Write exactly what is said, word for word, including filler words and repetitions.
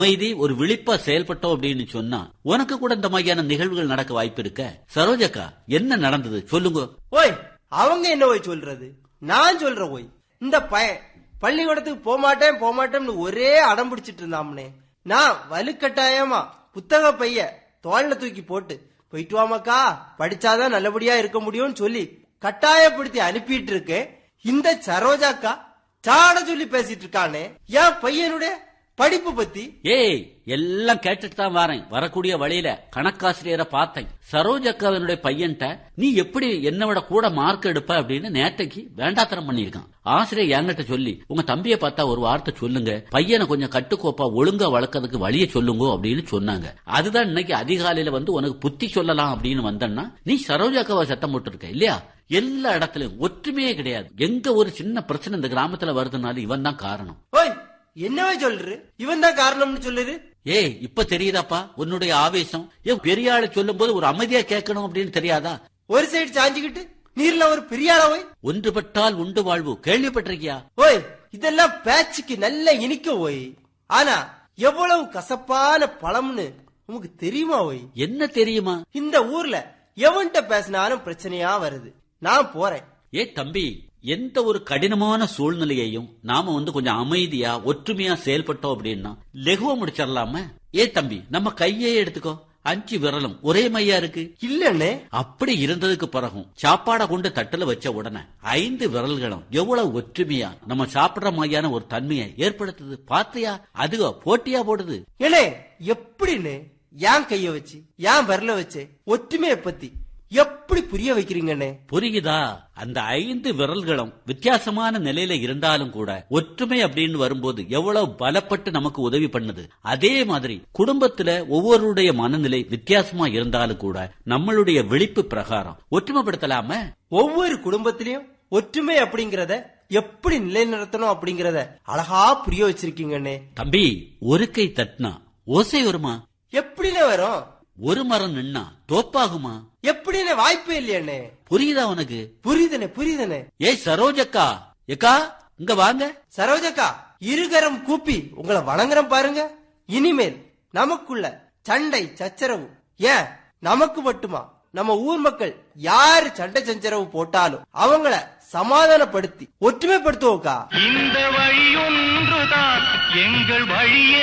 அமைதி ஒரு விழிப்பா செயல்பட்டோம் அப்படின்னு சொன்னா உனக்கு கூட இந்த மாதிரியான நிகழ்வுகள் நடக்க வாய்ப்பு இருக்க. சரோஜக்கா, என்ன நடந்தது சொல்லுங்க. ஓய், அவங்க என்ன போய் சொல்றது, நான் சொல்றேன். ஓய், இந்த பையன் பள்ளிக்கூடத்துக்கு போமாட்டேன் போமாட்டேன்னு ஒரே அடம் பிடிச்சிட்டு இருந்தாம்னே. நான் வலுக்கட்டாயமா புத்தக பைய தோல்ல தூக்கி போட்டு போயிட்டு வாமாக்கா, படிச்சாதான் நல்லபடியா இருக்க முடியும்னு சொல்லி கட்டாயப்படுத்தி அனுப்பிட்டு இருக்கேன். இந்த சரோஜாக்கா சாட சொல்லி பேசிட்டு இருக்கானே என் பையனுடைய படிப்பு பத்தி. ஏய், எல்லாம் கேட்டுட்டு தான் வரேன். வரக்கூடிய வழியில கணக்காசிரியரை பார்த்தேன். சரோஜக்காவினுடைய பையன்ட்ட நீ எப்படி என்ன விட கூட மார்க் எடுப்ப அப்படின்னு நேத்தைக்கு வேண்டாத்தனம் பண்ணிருக்கான். ஆசிரியர் என்கிட்ட சொல்லி, உங்க தம்பியை பார்த்தா ஒரு வார்த்தை சொல்லுங்க, பையனை கொஞ்சம் கட்டுக்கோப்பா ஒழுங்கா வளர்க்கறதுக்கு வழிய சொல்லுங்க அப்படின்னு சொன்னாங்க. அதுதான் இன்னைக்கு அதிகாலையில வந்து உனக்கு புத்தி சொல்லலாம் அப்படின்னு வந்தேன்னா நீ சரோஜாக்காவை சத்தம் போட்டு இருக்க இல்லையா? எல்லா இடத்துலயும் ஒற்றுமையே கிடையாது. எங்க ஒரு சின்ன பிரச்சனை இந்த கிராமத்துல வருதுனாலும் இவன் தான் காரணம். ஓய், என்னவே சொல்ற, இவன் தான் காரணம்னு சொல்லுது. ஏய், இப்ப தெரியுதாப்பா உன்னுடைய ஆவேசம்? ஏன் பெரிய ஆளு சொல்லும் போது ஒரு அமைதியா கேட்கணும் அப்படின்னு தெரியாதா? ஒரு சைடு சாஞ்சுக்கிட்டு நீர்ல ஒரு பெரிய ஆளா? ஓய், ஒன்றுபட்டால் உண்டு வாழ்வு கேள்விப்பட்டிருக்கியா? ஓய், இதெல்லாம் பேச்சுக்கு நல்ல இனிக்க. ஓய், ஆனா எவ்வளவு கசப்பான பழம்னு உனக்கு தெரியுமா? ஓய், என்ன தெரியுமா? இந்த ஊர்ல எவன்கிட்ட பேசினாலும் பிரச்சனையா வருது. நான் போறேன். ஏ தம்பி, எந்த ஒரு கடினமான சூழ்நிலையையும் நாம வந்து கொஞ்சம் அமைதியா ஒற்றுமையா செயல்பட்டோம் அப்படின்னா லெகுவா முடிச்சிடலாம. ஏ தம்பி, நம்ம கையே எடுத்துக்கோ, அஞ்சு விரலும் ஒரே மையா இருக்கு இல்லன்னு. அப்படி இருந்ததுக்கு பிறகும் சாப்பாட கொண்டு தட்டுல வச்ச உடனே ஐந்து விரல்களும் எவ்வளவு ஒற்றுமையா நம்ம சாப்பிடுற மாதிரியான ஒரு தன்மையை ஏற்படுத்துது பாத்தியா? அதுவோ போட்டியா போடுது. ஏனே, எப்படின்னு ஏன் கைய வச்சு ஏன் விரல வச்சு ஒற்றுமையை பத்தி எப்படி புரிய வைக்கிறீங்கன்னு புரியுதா? அந்த ஐந்து விரல்களும் வித்தியாசமான நிலையில இருந்தாலும் கூட ஒற்றுமை அப்படின்னு வரும்போது எவ்வளவு பலப்பட்டு நமக்கு உதவி பண்ணுது. அதே மாதிரி குடும்பத்துல ஒவ்வொருடைய மனநிலை வித்தியாசமா இருந்தாலும் கூட நம்மளுடைய விழிப்பு பிரகாரம் ஒற்றுமைப்படுத்தலாம. ஒவ்வொரு குடும்பத்திலயும் ஒற்றுமை அப்படிங்கறத எப்படி நிலைநிறுத்தணும் அப்படிங்கறத அழகா புரிய வச்சிருக்கீங்கன்னு. தம்பி, ஒரு கை தட்டினா ஓசை வருமா? எப்படின்னு வரும்? ஒரு மரம் நின்னா தோப்பாகுமா? எப்படின்னு வாய்ப்பே இல்லையானே. புரியுதா உனக்கு? புரியுதுனே புரியுதுனே. ஏய் சரோஜக்கா, எக்கா இங்க வாங்க. சரோஜக்கா, இருகரம் கூப்பி உங்களை வணங்குறேன் பாருங்க. இனிமேல் நமக்குள்ள சண்டை சச்சரவு ஏன் நமக்கு மட்டுமா, நம்ம ஊர் மக்கள் யாரு சண்டை சச்சரவு போட்டாலும் அவங்கள சமாதானப்படுத்தி ஒற்றுமைப்படுத்துவோக்கா. இந்த வழி ஒன்றுதான் எங்கள் வழி.